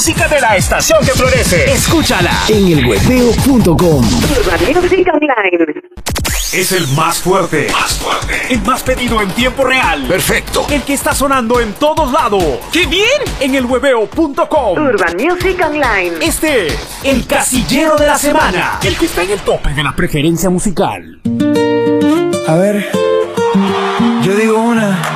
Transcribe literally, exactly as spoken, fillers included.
música de la estación que florece. Escúchala en el hueveo punto com. Urban Music Online. Es el más fuerte. Más fuerte. El más pedido en tiempo real. Perfecto. El que está sonando en todos lados. ¡Qué bien! En el hueveo punto com. Urban Music Online. Este es el casillero de la semana. El que está en el tope de la preferencia musical. A ver, yo digo una,